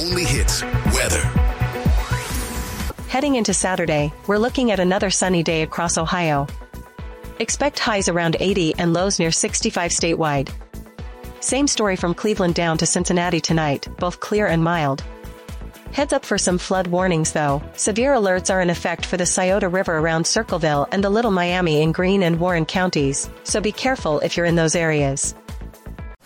only hits weather. Heading into Saturday, we're looking at another sunny day across Ohio. Expect highs around 80 and lows near 65 statewide. Same story from Cleveland down to Cincinnati tonight, both clear and mild. Heads up for some flood warnings though. Severe alerts are in effect for the Scioto River around Circleville and the Little Miami in Greene and Warren counties, so be careful if you're in those areas.